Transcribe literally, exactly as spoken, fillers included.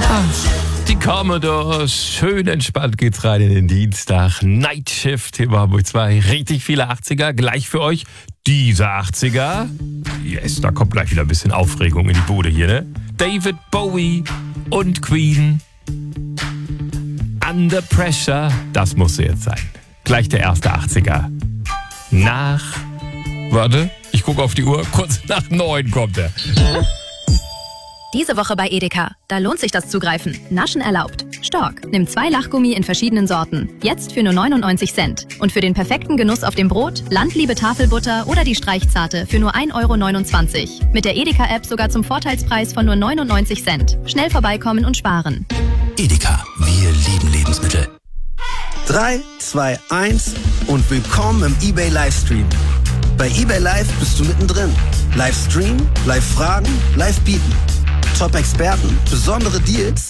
Die Commodores, schön entspannt geht's rein in den Dienstag. Night Shift, hier war Hamburg zwei, richtig viele achtziger, gleich für euch diese achtziger. Yes, da kommt gleich wieder ein bisschen Aufregung in die Bude hier, ne? David Bowie und Queen. Under Pressure, das musste jetzt sein. Gleich der erste achtziger. Nach, warte, ich gucke auf die Uhr, kurz nach neun kommt er. Diese Woche bei Edeka. Da lohnt sich das Zugreifen. Naschen erlaubt. Stork. Nimm zwei Lachgummi in verschiedenen Sorten. Jetzt für nur neunundneunzig Cent. Und für den perfekten Genuss auf dem Brot, Landliebe Tafelbutter oder die Streichzarte für nur ein Euro neunundzwanzig. Mit der Edeka-App sogar zum Vorteilspreis von nur neunundneunzig Cent. Schnell vorbeikommen und sparen. Edeka, wir lieben Lebensmittel. drei, zwei, eins und willkommen im eBay Livestream. Bei eBay Live bist du mittendrin. Livestream, Live-Fragen, Live-Bieten. Top-Experten, besondere Deals